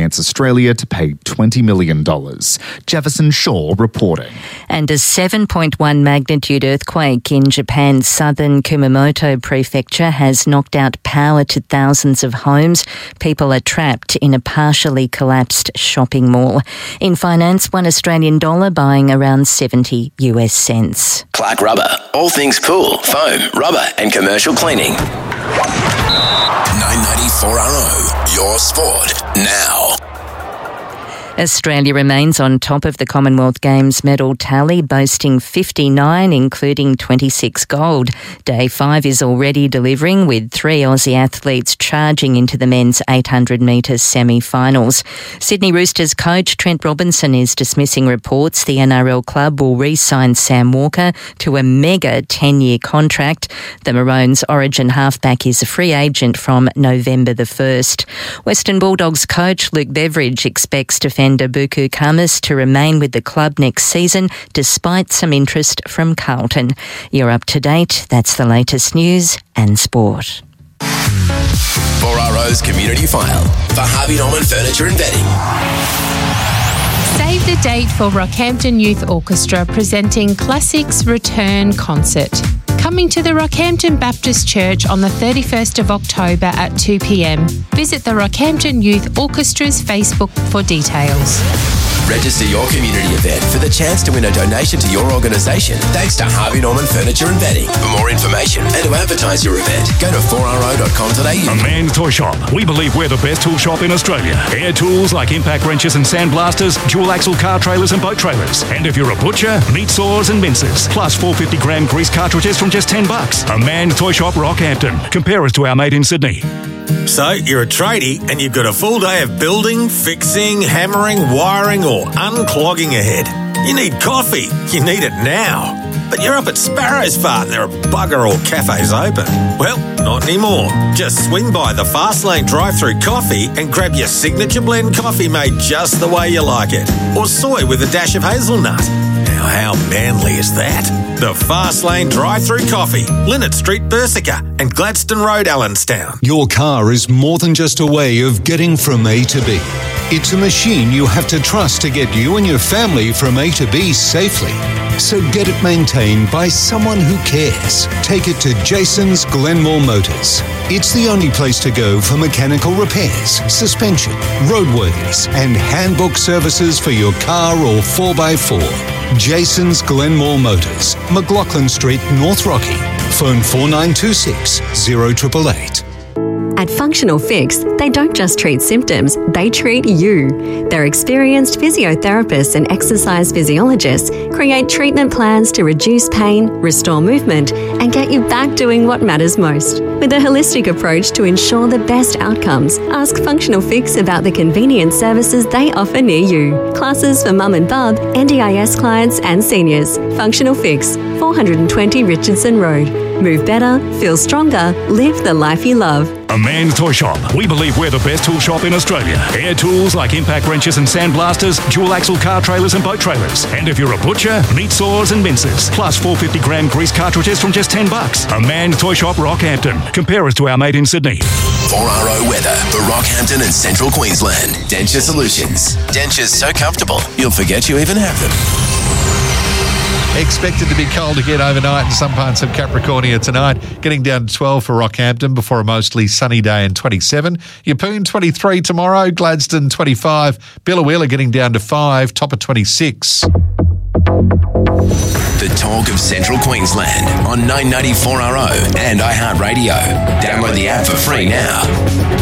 Finance Australia to pay $20 million. Jefferson Shaw reporting. And a 7.1 magnitude earthquake in Japan's southern Kumamoto prefecture has knocked out power to thousands of homes. People are trapped in a partially collapsed shopping mall. In finance, $1 Australian buying around 70 US cents. Clark Rubber. All things pool, foam, rubber and commercial cleaning. 994RO. Your sport now. Australia remains on top of the Commonwealth Games medal tally, boasting 59, including 26 gold. Day 5 is already delivering, with 3 Aussie athletes charging into the men's 800 metre semi-finals. Sydney Roosters coach Trent Robinson is dismissing reports the NRL club will re-sign Sam Walker to a mega 10-year contract. The Maroons' Origin halfback is a free agent from November the 1st. Western Bulldogs coach Luke Beveridge expects defender Buku Kamas to remain with the club next season, despite some interest from Carlton. You're up to date. That's the latest news and sport. 4RO's Community File for Harvey Norman Furniture and Bedding. Save the date for Rockhampton Youth Orchestra presenting Classics Return Concert. Coming to the Rockhampton Baptist Church on the 31st of October at 2 p.m. Visit the Rockhampton Youth Orchestra's Facebook for details. Register your community event for the chance to win a donation to your organisation thanks to Harvey Norman Furniture and Bedding. For more information and to advertise your event, go to 4ro.com.au. A Man's Toy Shop. We believe we're the best tool shop in Australia. Air tools like impact wrenches and sandblasters, dual axle car trailers and boat trailers. And if you're a butcher, meat saws and mincers. Plus 450 gram grease cartridges from just $10. A Man's Toy Shop, Rockhampton. Compare us to our mate in Sydney. So, you're a tradie and you've got a full day of building, fixing, hammering, wiring or unclogging ahead. You need coffee. You need it now. But you're up at Sparrows Farm. There are bugger all cafes open. Well, not anymore. Just swing by the Fastlane drive-through coffee and grab your signature blend coffee made just the way you like it. Or soy with a dash of hazelnut. Now, how manly is that? The Fastlane drive-through coffee, Linnet Street, Bersica and Gladstone Road, Allenstown. Your car is more than just a way of getting from A to B. It's a machine you have to trust to get you and your family from A to B safely. So get it maintained by someone who cares. Take it to Jason's Glenmore Motors. It's the only place to go for mechanical repairs, suspension, roadworthies and handbook services for your car or 4x4. Jason's Glenmore Motors, McLaughlin Street, North Rocky. Phone 4926 0888. At Functional Fix, they don't just treat symptoms, they treat you. Their experienced physiotherapists and exercise physiologists create treatment plans to reduce pain, restore movement, and get you back doing what matters most. With a holistic approach to ensure the best outcomes, ask Functional Fix about the convenient services they offer near you. Classes for mum and bub, NDIS clients and seniors. Functional Fix, 420 Richardson Road. Move better, feel stronger, live the life you love. A Man's Toy Shop. We believe we're the best tool shop in Australia. Air tools like impact wrenches and sandblasters, dual axle car trailers and boat trailers. And if you're a butcher, meat saws and mincers. Plus 450 gram grease cartridges from just $10. A Man's Toy Shop, Rockhampton. Compare us to our mate in Sydney. 4RO weather for Rockhampton and Central Queensland. Denture Solutions. Dentures so comfortable, you'll forget you even have them. Expected to be cold again overnight in some parts of Capricornia tonight. Getting down to 12 for Rockhampton before a mostly sunny day and 27. Yeppoon 23 tomorrow. Gladstone 25. Billawheeler getting down to 5. Top of 26. The talk of Central Queensland on 994RO and iHeartRadio. Download the app for free now.